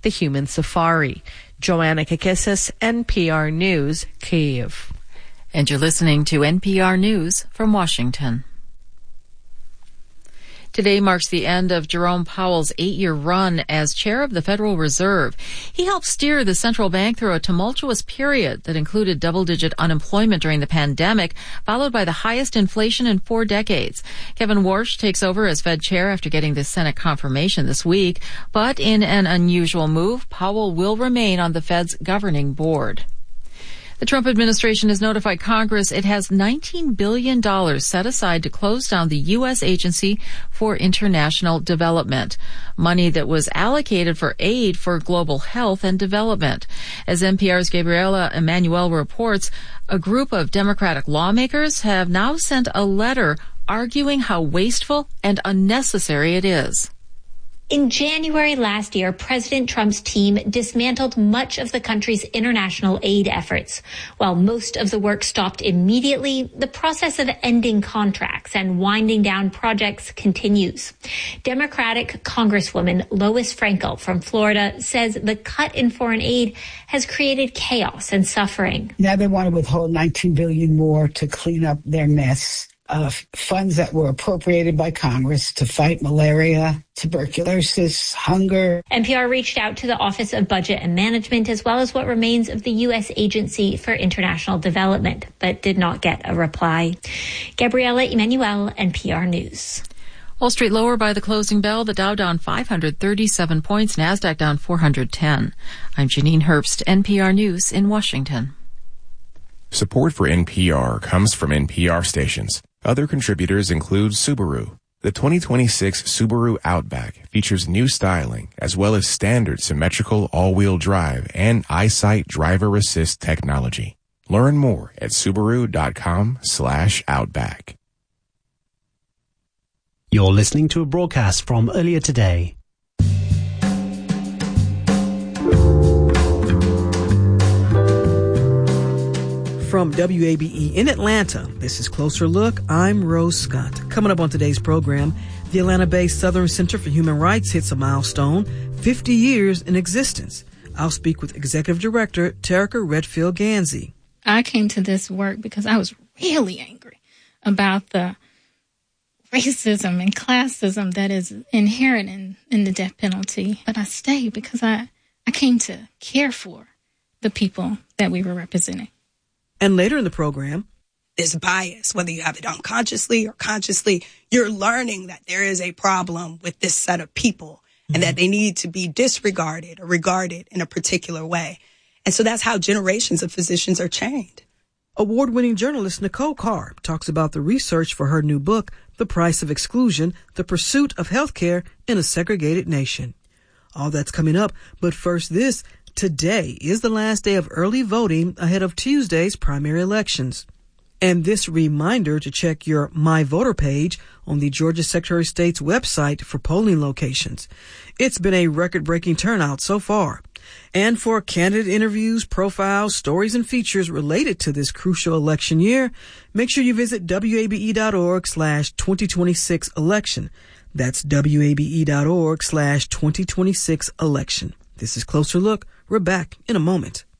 the human safari. Joanna Kakissis, NPR News, Kyiv. And you're listening to NPR News from Washington. Today marks the end of Jerome Powell's 8-year run as chair of the Federal Reserve. He helped steer the central bank through a tumultuous period that included double-digit unemployment during the pandemic, followed by the highest inflation in 4 decades. Kevin Warsh takes over as Fed chair after getting the Senate confirmation this week. But in an unusual move, Powell will remain on the Fed's governing board. The Trump administration has notified Congress it has $19 billion set aside to close down the U.S. Agency for International Development, money that was allocated for aid for global health and development. As NPR's Gabriela Emanuel reports, a group of Democratic lawmakers have now sent a letter arguing how wasteful and unnecessary it is. In January last year, President Trump's team dismantled much of the country's international aid efforts. While most of the work stopped immediately, the process of ending contracts and winding down projects continues. Democratic Congresswoman Lois Frankel from Florida says the cut in foreign aid has created chaos and suffering. Now they want to withhold $19 billion more to clean up their mess of funds that were appropriated by Congress to fight malaria, tuberculosis, hunger. NPR reached out to the Office of Budget and Management as well as what remains of the U.S. Agency for International Development, but did not get a reply. Gabriela Emanuel, NPR News. Wall Street lower by the closing bell. The Dow down 537 points, NASDAQ down 410. I'm Janine Herbst, NPR News in Washington. Support for NPR comes from NPR stations. Other contributors include Subaru. The 2026 Subaru Outback features new styling as well as standard symmetrical all-wheel drive and EyeSight driver assist technology. Learn more at Subaru.com/Outback. You're listening to a broadcast from earlier today. From WABE in Atlanta, this is Closer Look. I'm Rose Scott. Coming up on today's program, the Atlanta-based Southern Center for Human Rights hits a milestone, 50 years in existence. I'll speak with Executive Director Terica Redfield Gansey. I came to this work because I was really angry about the racism and classism that is inherent in the death penalty. But I stayed because I came to care for the people that we were representing. And later in the program, this bias, whether you have it unconsciously or consciously, you're learning that there is a problem with this set of people and that they need to be disregarded or regarded in a particular way. And so that's how generations of physicians are trained. Award-winning journalist Nicole Carr talks about the research for her new book, The Price of Exclusion, The Pursuit of Healthcare in a Segregated Nation. All that's coming up, but first this. Today is the last day of early voting ahead of Tuesday's primary elections. And this reminder to check your My Voter page on the Georgia Secretary of State's website for polling locations. It's been a record-breaking turnout so far. And for candidate interviews, profiles, stories, and features related to this crucial election year, make sure you visit wabe.org/2026election. That's wabe.org/2026election. This is Closer Look. We're back in a moment.